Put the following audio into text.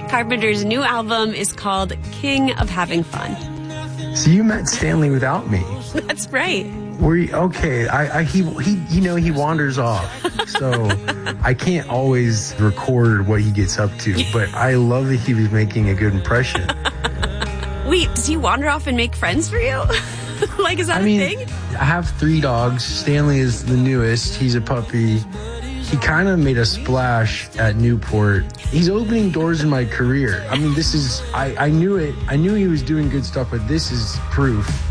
Carpenter's new album is called King of Having Fun. So you met Stanley without me. That's right. Okay. He wanders off, so I can't always record what he gets up to. But I love that he was making a good impression. Wait, does he wander off and make friends for you? Like, is that a thing? I have 3 dogs. Stanley is the newest. He's a puppy. He kind of made a splash at Newport. He's opening doors in my career. I mean, this is, I knew it. I knew he was doing good stuff, but this is proof